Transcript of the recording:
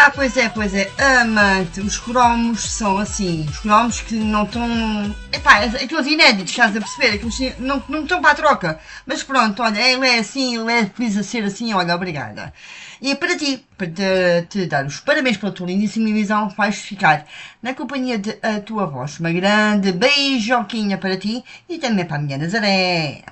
Pois é, amante, os cromos são assim, os cromos que não estão, epá, aqueles inéditos, estás a perceber, aqueles não estão para a troca, mas pronto, olha, ele é assim, ele é feliz a ser assim, olha, obrigada. E para ti, para te dar os parabéns pela tua lindíssima emissão, vais ficar na companhia de a tua voz, uma grande beijoquinha para ti e também para a minha Nazaré.